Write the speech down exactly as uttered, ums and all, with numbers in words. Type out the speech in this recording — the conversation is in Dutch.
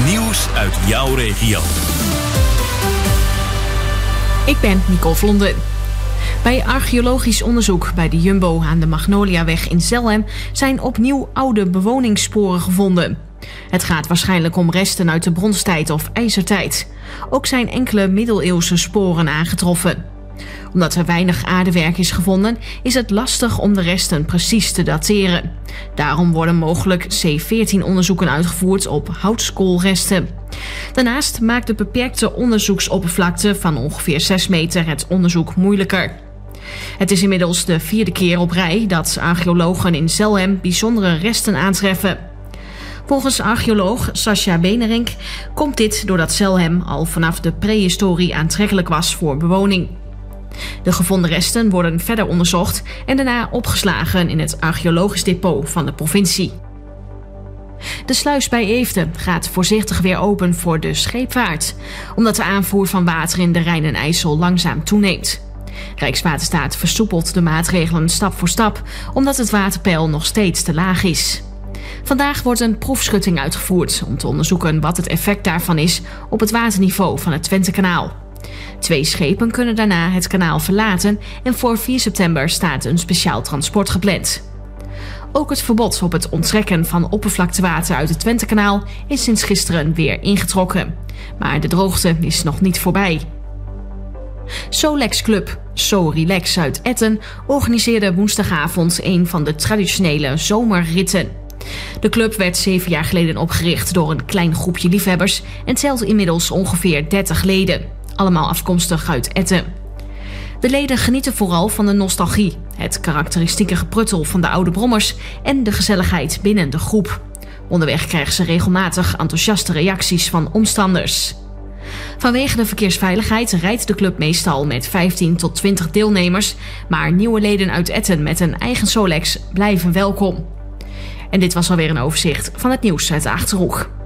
Nieuws uit jouw regio. Ik ben Nicole Vlonden. Bij archeologisch onderzoek bij de Jumbo aan de Magnoliaweg in Zelhem zijn opnieuw oude bewoningssporen gevonden. Het gaat waarschijnlijk om resten uit de bronstijd of ijzertijd. Ook zijn enkele middeleeuwse sporen aangetroffen. Omdat er weinig aardewerk is gevonden, is het lastig om de resten precies te dateren. Daarom worden mogelijk C veertien onderzoeken uitgevoerd op houtskoolresten. Daarnaast maakt de beperkte onderzoeksoppervlakte van ongeveer zes meter het onderzoek moeilijker. Het is inmiddels de vierde keer op rij dat archeologen in Zelhem bijzondere resten aantreffen. Volgens archeoloog Sascha Benerink komt dit doordat Zelhem al vanaf de prehistorie aantrekkelijk was voor bewoning. De gevonden resten worden verder onderzocht en daarna opgeslagen in het archeologisch depot van de provincie. De sluis bij Eefde gaat voorzichtig weer open voor de scheepvaart, omdat de aanvoer van water in de Rijn en IJssel langzaam toeneemt. Rijkswaterstaat versoepelt de maatregelen stap voor stap, omdat het waterpeil nog steeds te laag is. Vandaag wordt een proefschutting uitgevoerd om te onderzoeken wat het effect daarvan is op het waterniveau van het Twentekanaal. Twee schepen kunnen daarna het kanaal verlaten en voor vier september staat een speciaal transport gepland. Ook het verbod op het onttrekken van oppervlaktewater uit het Twentekanaal is sinds gisteren weer ingetrokken. Maar de droogte is nog niet voorbij. Solex Club, So Relax uit Etten, organiseerde woensdagavond een van de traditionele zomerritten. De club werd zeven jaar geleden opgericht door een klein groepje liefhebbers en telt inmiddels ongeveer dertig leden, allemaal afkomstig uit Etten. De leden genieten vooral van de nostalgie, het karakteristieke gepruttel van de oude brommers en de gezelligheid binnen de groep. Onderweg krijgen ze regelmatig enthousiaste reacties van omstanders. Vanwege de verkeersveiligheid rijdt de club meestal met vijftien tot twintig deelnemers, maar nieuwe leden uit Etten met een eigen Solex blijven welkom. En dit was alweer een overzicht van het nieuws uit de Achterhoek.